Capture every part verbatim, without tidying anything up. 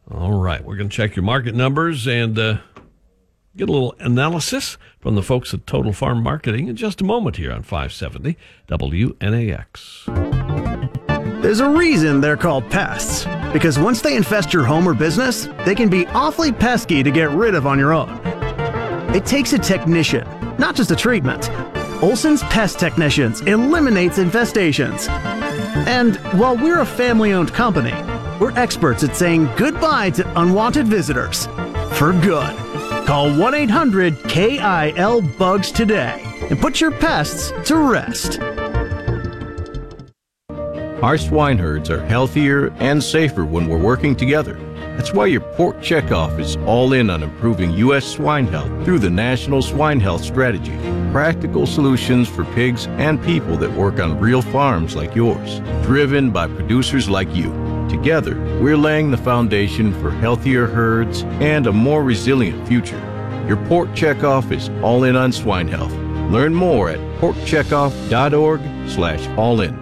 All right, we're going to check your market numbers and uh, get a little analysis from the folks at Total Farm Marketing in just a moment here on five seventy W N A X. There's a reason they're called pests, because once they infest your home or business, they can be awfully pesky to get rid of on your own. It takes a technician, not just a treatment. Olson's Pest Technicians eliminates infestations. And while we're a family-owned company, we're experts at saying goodbye to unwanted visitors. For good. Call one eight hundred K I L bugs today and put your pests to rest. Our swine herds are healthier and safer when we're working together. That's why your pork checkoff is all in on improving U S swine health through the National Swine Health Strategy. Practical solutions for pigs and people that work on real farms like yours, driven by producers like you. Together, we're laying the foundation for healthier herds and a more resilient future. Your pork checkoff is all in on swine health. Learn more at porkcheckoff.org slash all in.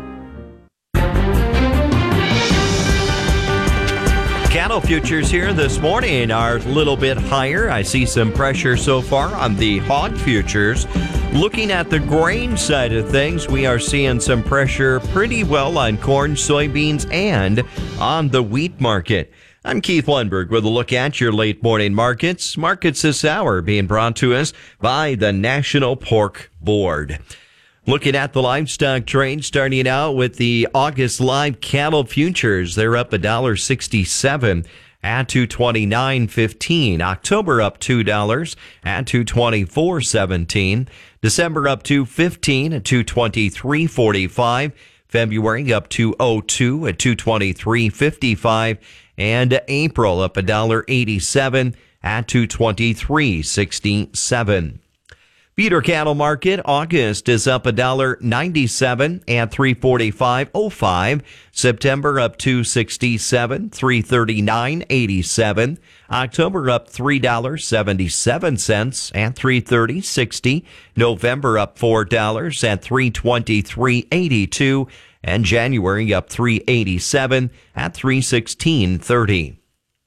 Cattle futures here this morning are a little bit higher. I see some pressure so far on the hog futures. Looking at the grain side of things, we are seeing some pressure pretty well on corn, soybeans, and on the wheat market. I'm Keith Lundberg with a look at your late morning markets. Markets this hour being brought to us by the National Pork Board. Looking at the livestock trade, starting out with the August live cattle futures. They're up one dollar sixty-seven at two twenty-nine fifteen. October up two dollars at two twenty-four seventeen. December up two fifteen at two twenty-three forty-five. February up two oh two at two twenty-three fifty-five. And April up one dollar eighty-seven at two twenty-three sixty-seven. Feeder cattle market, August is up one dollar ninety-seven at three forty-five oh five. September up two sixty-seven, three thirty-nine eighty-seven. October up three dollars seventy-seven cents at three thirty sixty. November up four dollars at three twenty-three eighty-two. And January up three eighty-seven at three sixteen thirty.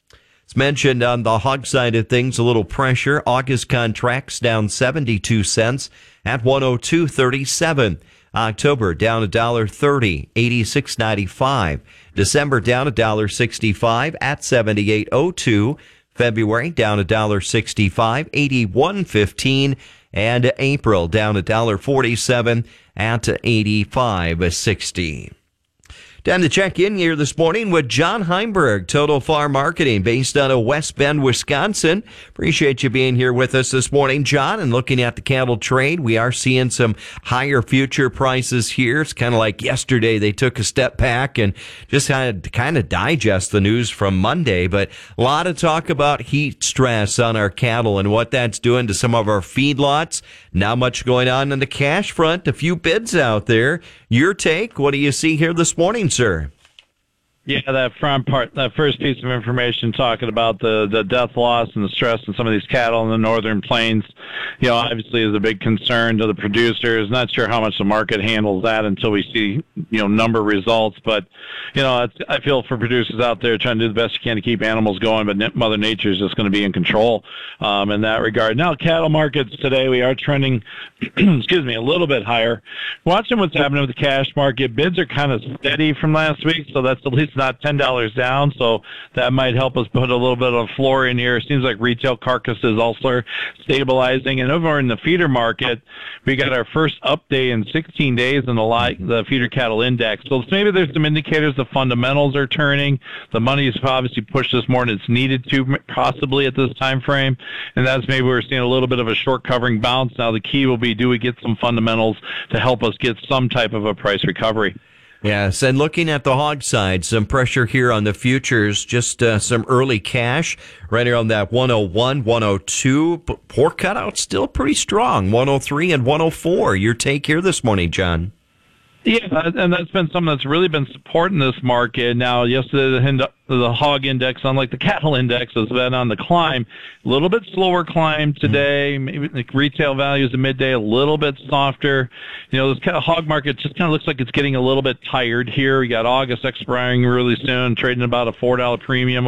As mentioned on the hog side of things, a little pressure. August contracts down seventy-two cents at one oh two thirty-seven. October down one dollar thirty, eighty-six ninety-five. December down one dollar sixty-five at seventy-eight oh two. February down one dollar sixty-five, eighty-one fifteen. And April down one dollar forty-seven at eighty-five sixty. Time to check in here this morning with John Heimberg, Total Farm Marketing, based out of West Bend, Wisconsin. Appreciate you being here with us this morning, John. And looking at the cattle trade, we are seeing some higher future prices here. It's kind of like yesterday they took a step back and just had to kind of digest the news from Monday. But a lot of talk about heat stress on our cattle and what that's doing to some of our feedlots. Not much going on on the cash front. A few bids out there. Your take, what do you see here this morning, sir? Yeah, that front part, that first piece of information talking about the, the death loss and the stress in some of these cattle in the northern plains, you know, obviously is a big concern to the producers. Not sure how much the market handles that until we see, you know, number results. But, you know, it's, I feel for producers out there trying to do the best you can to keep animals going, but Mother Nature is just going to be in control um, in that regard. Now, cattle markets today, we are trending, excuse me, a little bit higher. Watching what's happening with the cash market, bids are kind of steady from last week, so that's at least not ten dollars down, so that might help us put a little bit of a floor in here. It seems like retail carcasses also are stabilizing. And over in the feeder market, we got our first update in sixteen days in the, li- the feeder cattle index. So maybe there's some indicators the fundamentals are turning. The money's obviously pushed this more than it's needed to, possibly at this time frame. And that's maybe we're seeing a little bit of a short covering bounce. Now the key will be, do we get some fundamentals to help us get some type of a price recovery? Yes, and looking at the hog side, some pressure here on the futures, just uh, some early cash right around that one oh one, one oh two. But pork cutout still pretty strong, one oh three and one oh four. Your take here this morning, John? Yeah, and that's been something that's really been supporting this market. Now, yesterday, the, the hog index, unlike the cattle index, has been on the climb. A little bit slower climb today. Maybe the retail values at midday a little bit softer. You know, this kind of hog market just kind of looks like it's getting a little bit tired here. We got August expiring really soon, trading about a four dollar premium